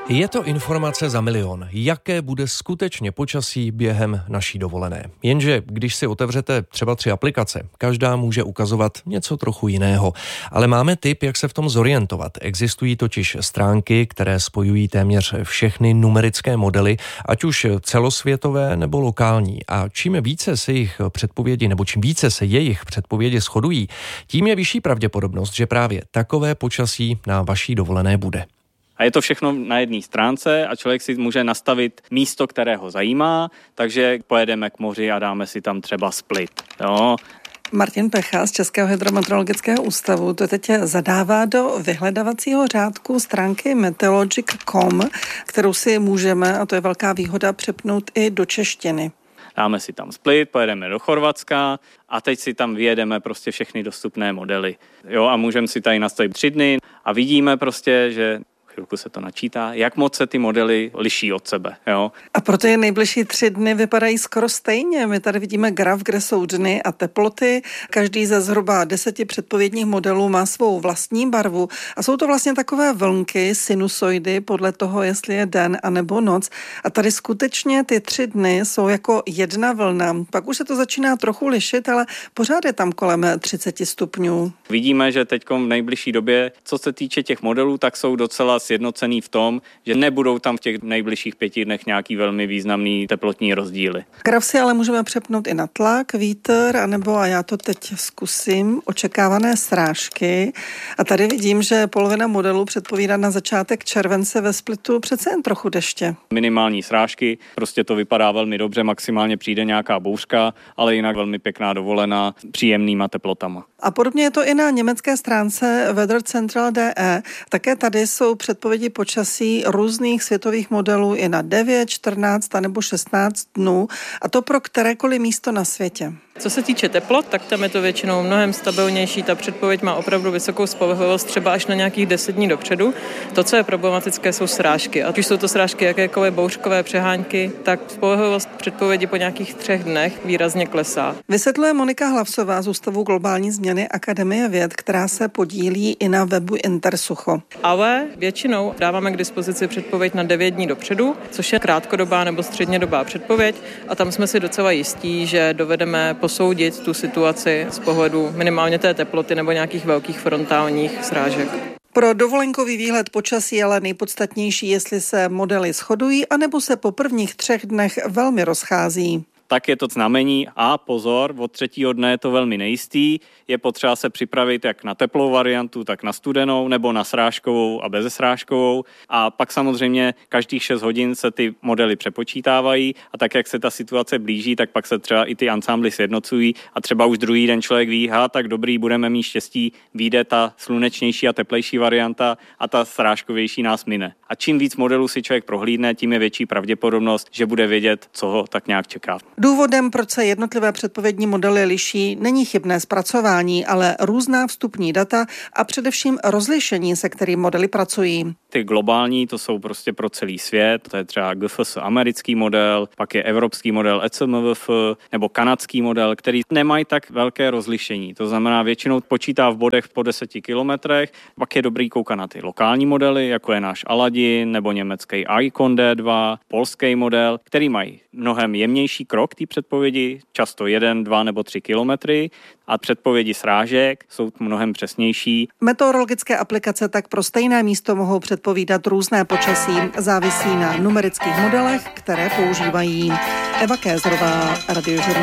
Je to informace za milion. Jaké bude skutečně počasí během naší dovolené? Jenže když si otevřete třeba 3 aplikace, každá může ukazovat něco trochu jiného. Ale máme tip, jak se v tom zorientovat. Existují totiž stránky, které spojují téměř všechny numerické modely, ať už celosvětové nebo lokální. A čím více se jejich předpovědi nebo čím více se jejich předpovědi shodují, tím je vyšší pravděpodobnost, že právě takové počasí na vaší dovolené bude. A je to všechno na jedné stránce a člověk si může nastavit místo, které ho zajímá, takže pojedeme k moři a dáme si tam třeba Split. Jo. Martin Pecha z Českého hydrometeorologického ústavu to teď zadává do vyhledavacího řádku stránky meteorologic.com, kterou si můžeme, a to je velká výhoda, přepnout i do češtiny. Dáme si tam Split, pojedeme do Chorvatska a teď si tam vyjedeme prostě všechny dostupné modely. Jo, a můžeme si tady nastavit 3 dny a vidíme prostě, že chvilku se to načítá, jak moc se ty modely liší od sebe. Jo? A proto je nejbližší 3 dny vypadají skoro stejně. My tady vidíme graf, kde jsou dny a teploty. Každý ze zhruba 10 předpovědních modelů má svou vlastní barvu a jsou to vlastně takové vlnky, sinusoidy podle toho, jestli je den anebo noc. A tady skutečně ty 3 dny jsou jako jedna vlna. Pak už se to začíná trochu lišit, ale pořád je tam kolem 30 stupňů. Vidíme, že teď v nejbližší době, co se týče těch modelů, tak jsou docela sjednocený v tom, že nebudou tam v těch nejbližších 5 dnech nějaký velmi významný teplotní rozdíly. Graf si ale můžeme přepnout i na tlak, vítr, anebo, a já to teď zkusím, očekávané srážky. A tady vidím, že polovina modelů předpovídá na začátek července ve Splitu přece jen trochu deště. Minimální srážky, prostě to vypadá velmi dobře, maximálně přijde nějaká bouřka, ale jinak velmi pěkná dovolená, příjemnýma teplotama. A podobně je to i na německé stránce Weather Central.de. Také tady jsou předpovědi počasí různých světových modelů i na 9, 14 nebo 16 dnů, a to pro kterékoliv místo na světě. Co se týče teplot, tak tam je to většinou mnohem stabilnější. Ta předpověď má opravdu vysokou spolehlivost, třeba až na nějakých 10 dní dopředu. To, co je problematické, jsou srážky. A když jsou to srážky jakékoliv bouřkové přehánky, tak spolehlivost předpovědi po nějakých 3 dnech výrazně klesá. Vysvětluje Monika Hlavsová z Ústavu globální změny Akademie věd, která se podílí i na webu Intersucho. Ale většinou dáváme k dispozici předpověď na 9 dní dopředu, což je krátkodobá nebo střednědobá předpověď, a tam jsme si docela jistí, že dovedeme posoudit tu situaci z pohledu minimálně té teploty nebo nějakých velkých frontálních srážek. Pro dovolenkový výhled počasí ale nejpodstatnější, jestli se modely shodují, anebo se po prvních 3 dnech velmi rozchází. Tak je to znamení a pozor, od 3. dne je to velmi nejistý, je potřeba se připravit jak na teplou variantu, tak na studenou nebo na srážkovou a bezesrážkovou, a pak samozřejmě každých 6 hodin se ty modely přepočítávají a tak, jak se ta situace blíží, tak pak se třeba i ty ansámbly sjednocují a třeba už druhý den člověk ví, tak dobrý, budeme mít štěstí, vyjde ta slunečnější a teplejší varianta a ta srážkovější nás mine. A čím víc modelů si člověk prohlídne, tím je větší pravděpodobnost, že bude vědět, co ho tak nějak čeká. Důvodem, proč se jednotlivé předpovědní modely liší, není chybné zpracování, ale různá vstupní data a především rozlišení, se kterým modely pracují. Ty globální, to jsou prostě pro celý svět, to je třeba GFS americký model, pak je evropský model ECMWF nebo kanadský model, který nemají tak velké rozlišení. To znamená, většinou počítá v bodech po 10 kilometrech, pak je dobrý koukat na ty lokální modely, jako je náš Aladin nebo německý Icon D2, polský model, který mají mnohem jemnější krok té předpovědi, často 1, 2 nebo 3 kilometry, a předpovědi srážek jsou mnohem přesnější. Meteorologické aplikace tak pro stejné místo mohou předpovídat různé počasí, závisí na numerických modelech, které používají. Eva Kézrová, Radiožurnál.